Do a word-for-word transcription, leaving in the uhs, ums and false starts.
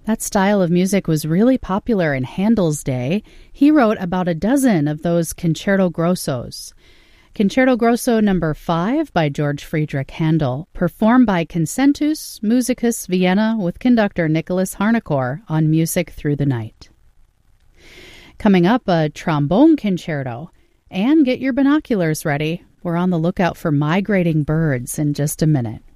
That style of music was really popular in Handel's day. He wrote about a dozen of those concerto grossos. Concerto Grosso number five by George Friedrich Handel, performed by Concentus Musicus Vienna with conductor Nicholas Harnoncourt on Music Through the Night. Coming up, a trombone concerto. And get your binoculars ready. We're on the lookout for migrating birds in just a minute.